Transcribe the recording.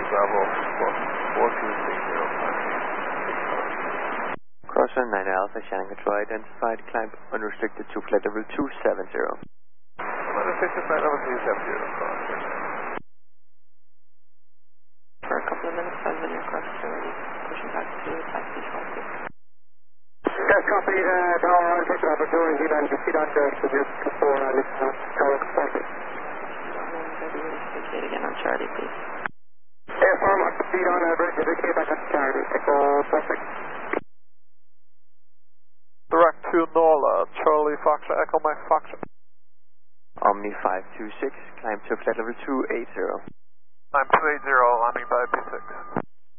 Bravo 4260. Crosser 9 Alpha, Shannon Control identified, climb unrestricted to flight level 270. Unrestricted flight level 270, Crosser. For a couple of minutes, 5 minute crosser, pushing back to taxi 12. Yes, copy, Tower, take over, George, you can proceed on to just before this Tower 40. Indicate again on Charlie, please. Airform, proceed on bridge, indicate back on Charlie, Echo Perfect. Direct to NOLA, Charlie Foxtrot, Echo Mike Foxtrot. Omni 526, climb to flight level 280. I'm 280, landing by P6.